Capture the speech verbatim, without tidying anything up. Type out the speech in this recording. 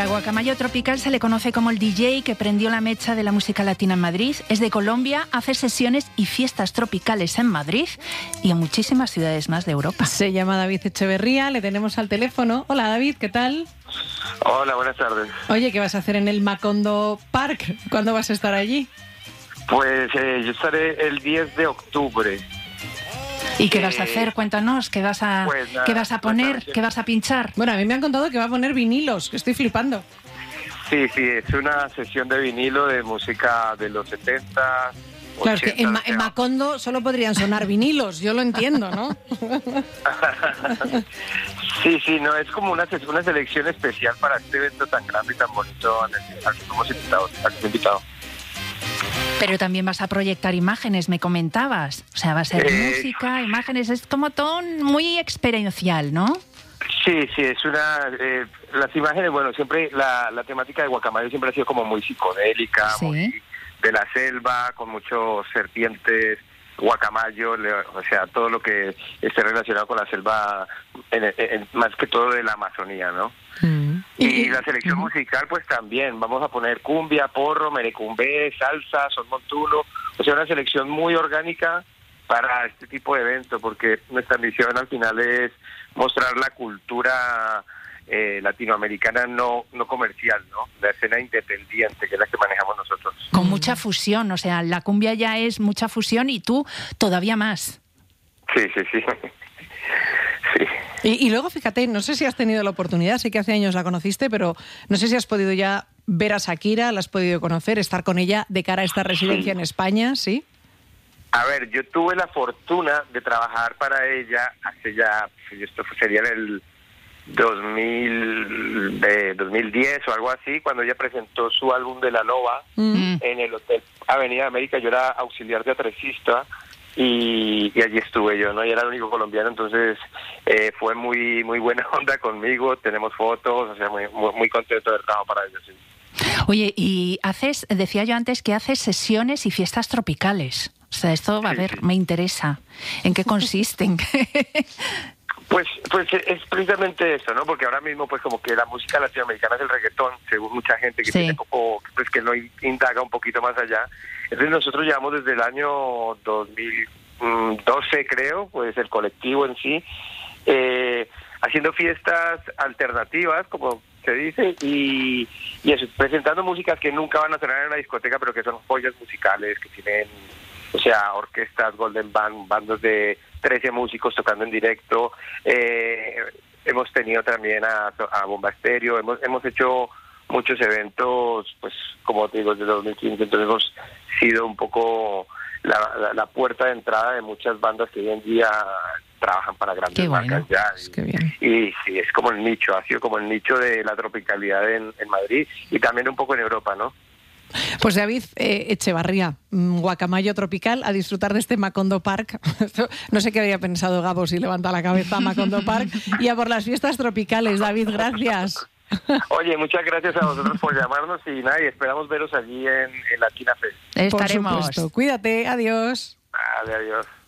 Mira, Guacamayo Tropical se le conoce como el D J que prendió la mecha de la música latina en Madrid. Es de Colombia, hace sesiones y fiestas tropicales en Madrid y en muchísimas ciudades más de Europa. Se llama David Echeverría, le tenemos al teléfono. Hola, David, ¿qué tal? Hola, buenas tardes. Oye, ¿qué vas a hacer en el Macondo Park? ¿Cuándo vas a estar allí? Pues eh, yo estaré el diez de octubre. ¿Y qué Eh, vas a hacer? Cuéntanos, ¿qué vas a, pues nada, ¿qué vas a poner? pues, ¿Qué vas a pinchar? Bueno, a mí me han contado que va a poner vinilos, que estoy flipando. Sí, sí, es una sesión de vinilo de música de los setenta. Claro, es que en, Ma- ochenta, en o sea, Macondo solo podrían sonar vinilos, yo lo entiendo, ¿no? Sí, sí, no, es como una, ses- una selección especial para este evento tan grande y tan bonito al que al que somos invitados. al que soy invitado. Pero también vas a proyectar imágenes, me comentabas. O sea, va a ser Eh, música, imágenes, es como todo un- muy experiencial, ¿no? Sí, sí, es una... Eh, las imágenes, bueno, siempre la, la temática de Guacamayo siempre ha sido como muy psicodélica, Sí. muy de la selva, con muchos serpientes, guacamayo, le- o sea, todo lo que esté relacionado con la selva, en- en- más que todo de la Amazonía, ¿no? Mm. Y, la selección musical, pues también, vamos a poner cumbia, porro, merecumbé, salsa, son montuno, o sea, una selección muy orgánica para este tipo de evento, porque nuestra misión al final es mostrar la cultura eh, latinoamericana no no comercial, ¿no? La escena independiente, que es la que manejamos nosotros. Con mucha fusión, o sea, la cumbia ya es mucha fusión y tú todavía más. Sí, sí, sí. Sí. Y, y luego, fíjate, no sé si has tenido la oportunidad, sé que hace años la conociste, pero no sé si has podido ya ver a Shakira, la has podido conocer, estar con ella de cara a esta residencia Sí. en España, ¿sí? A ver, yo tuve la fortuna de trabajar para ella hace ya, pues, esto sería en el dos mil, eh, dos mil diez o algo así, cuando ella presentó su álbum de La Loba Mm. en el Hotel Avenida América. Yo era auxiliar teatricista y, y allí estuve yo, ¿no? Y era el único colombiano, entonces eh, fue muy muy buena onda conmigo, tenemos fotos, o sea, muy, muy, muy contento de haber trabajado para ella, sí. Oye, y haces, decía yo antes que haces sesiones y fiestas tropicales. O sea, esto, a Sí, ver, sí. me interesa. ¿En qué consisten? Pues pues es precisamente eso, ¿no? Porque ahora mismo pues como que la música latinoamericana es el reggaetón, según mucha gente que Sí. tiene poco, pues que no indaga un poquito más allá. Entonces nosotros llevamos desde el año dos mil doce, creo, pues el colectivo en sí, eh, haciendo fiestas alternativas, como se dice, y, y eso, presentando músicas que nunca van a sonar en una discoteca, pero que son joyas musicales, que tienen, o sea, orquestas, golden band, bandos de trece músicos tocando en directo. Eh, hemos tenido también a, a Bomba Estéreo, hemos, hemos hecho muchos eventos, pues como te digo, desde dos mil quince, entonces hemos sido un poco la, la, la puerta de entrada de muchas bandas que hoy en día trabajan para grandes Qué bueno. marcas ya. Pues qué bien. Y sí, es como el nicho, ha sido como el nicho de la tropicalidad en, en Madrid y también un poco en Europa, ¿no? Pues David eh, Echevarría, mm, Guacamayo Tropical, a disfrutar de este Macondo Park. No sé qué había pensado Gabo si levanta la cabeza a Macondo Park. Y a por las fiestas tropicales, David, gracias. Oye, muchas gracias a vosotros por llamarnos y nada, y esperamos veros allí en, en Latina Fest. Por Estaremos. supuesto. Cuídate, adiós. Vale, adiós.